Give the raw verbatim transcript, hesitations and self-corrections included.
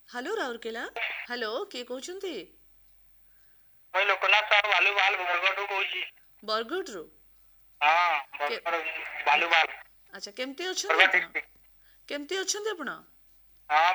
Hello Rourkela. Hello किए कहते? मुई लोकनाथ साहब बालूबाल बरगढ़ कहूँ। बरगढ़। हाँ बरगढ़ बालूबाल अच्छा केमती अच्छा बरगढ़ आपण? डिस्ट्रिक्ट। केमती अच्छा आपण? हाँ